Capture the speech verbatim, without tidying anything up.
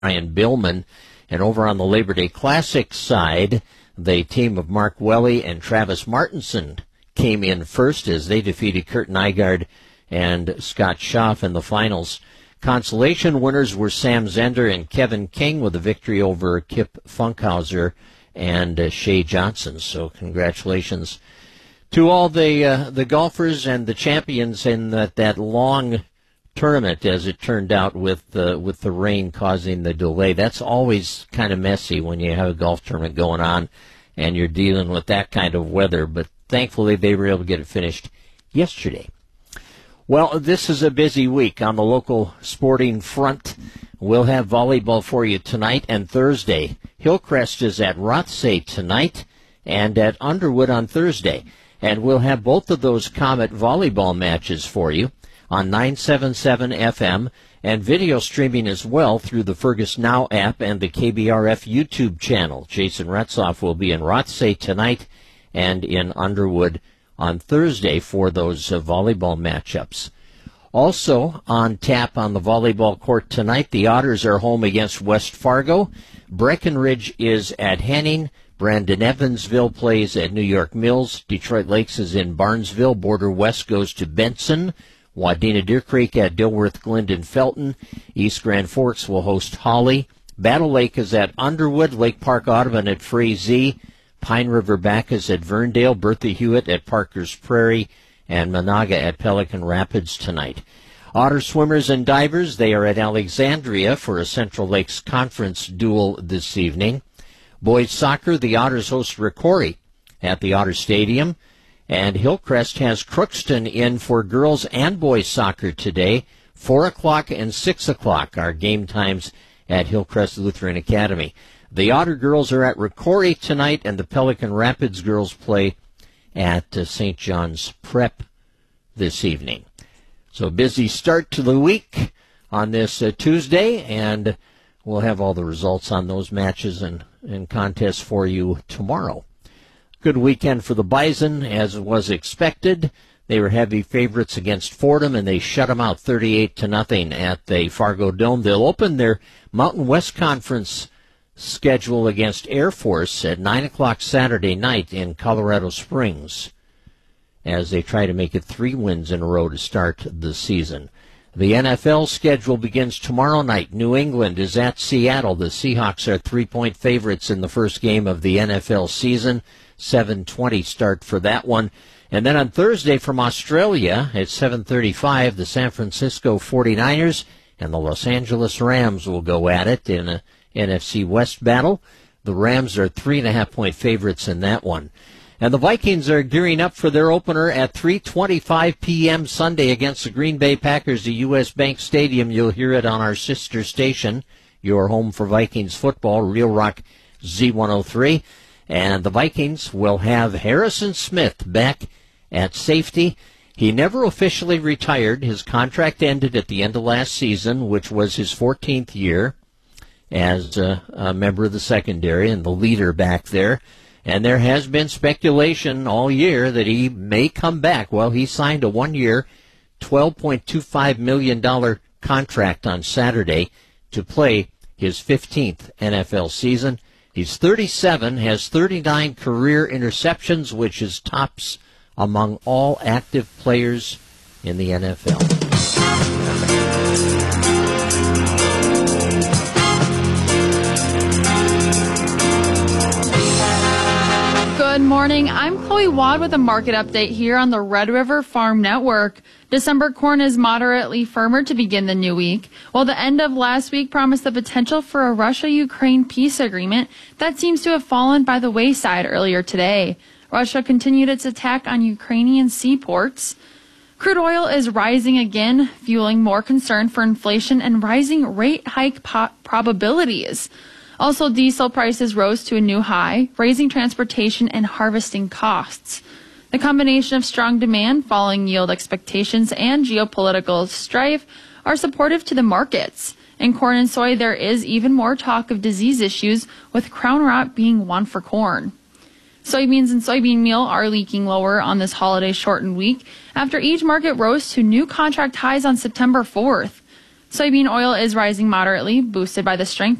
Ryan Billman. And over on the Labor Day Classic side, the team of Mark Welly and Travis Martinson came in first as they defeated Kurt Nygaard and Scott Schaff in the finals. Consolation winners were Sam Zender and Kevin King with a victory over Kip Funkhauser and uh, Shea Johnson. So congratulations to all the uh, the golfers and the champions in that, that long tournament, as it turned out, with the with the rain causing the delay. That's always kind of messy when you have a golf tournament going on and you're dealing with that kind of weather. But thankfully, they were able to get it finished yesterday. Well, this is a busy week on the local sporting front. We'll have volleyball for you tonight and Thursday. Hillcrest is at Rothsay tonight and at Underwood on Thursday. And we'll have both of those Comet volleyball matches for you on nine seventy-seven F M and video streaming as well through the Fergus Now app and the K B R F YouTube channel. Jason Retzoff will be in Rothsay tonight and in Underwood on Thursday for those uh, volleyball matchups. Also on tap on the volleyball court tonight, the Otters are home against West Fargo. Breckenridge is at Henning. Brandon Evansville plays at New York Mills. Detroit Lakes is in Barnesville. Border West goes to Benson. Wadena Deer Creek at Dilworth, Glendon, Felton. East Grand Forks will host Holly. Battle Lake is at Underwood. Lake Park Audubon at Frazee. Pine River Bacchus at Verndale. Bertha Hewitt at Parker's Prairie. And Monaga at Pelican Rapids tonight. Otter swimmers and divers, they are at Alexandria for a Central Lakes Conference duel this evening. Boys soccer, the Otters host Ricori at the Otter Stadium. And Hillcrest has Crookston in for girls and boys soccer today. Four o'clock and six o'clock are game times at Hillcrest Lutheran Academy. The Otter girls are at Ricori tonight, and the Pelican Rapids girls play at uh, Saint John's Prep this evening. So busy start to the week on this uh, Tuesday, and we'll have all the results on those matches and, and contests for you tomorrow. Good weekend for the Bison, as was expected. They were heavy favorites against Fordham, and they shut them out thirty-eight to nothing at the Fargo Dome. They'll open their Mountain West Conference schedule against Air Force at nine o'clock Saturday night in Colorado Springs as they try to make it three wins in a row to start the season. The N F L schedule begins tomorrow night. New England is at Seattle. The Seahawks are three-point favorites in the first game of the N F L season. seven twenty start for that one. And then on Thursday from Australia at seven thirty-five, the San Francisco forty-niners and the Los Angeles Rams will go at it in a N F C West battle. The Rams are three and a half point favorites in that one. And the Vikings are gearing up for their opener at three twenty-five p.m. Sunday against the Green Bay Packers at U S. Bank Stadium. You'll hear it on our sister station, your home for Vikings football, Real Rock Z one oh three. And the Vikings will have Harrison Smith back at safety. He never officially retired. His contract ended at the end of last season, which was his fourteenth year as a, a member of the secondary and the leader back there. And there has been speculation all year that he may come back. Well, he signed a one-year, twelve point two five million dollars contract on Saturday to play his fifteenth N F L season. He's thirty-seven, has thirty-nine career interceptions, which is tops among all active players in the N F L. Good morning. I'm Chloe Wad with a market update here on the Red River Farm Network. December corn is moderately firmer to begin the new week, while the end of last week promised the potential for a Russia-Ukraine peace agreement that seems to have fallen by the wayside earlier today. Russia continued its attack on Ukrainian seaports. Crude oil is rising again, fueling more concern for inflation and rising rate hike po- probabilities. Also, diesel prices rose to a new high, raising transportation and harvesting costs. The combination of strong demand, falling yield expectations, and geopolitical strife are supportive to the markets. In corn and soy, there is even more talk of disease issues, with crown rot being one for corn. Soybeans and soybean meal are leaking lower on this holiday-shortened week after each market rose to new contract highs on September fourth. Soybean oil is rising moderately, boosted by the strength